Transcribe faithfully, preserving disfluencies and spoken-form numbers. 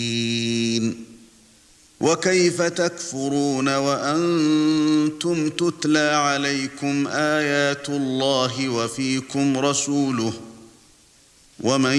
وكيف تكفرون وأنتم تتلى عليكم آيات الله وفيكم رسوله ومن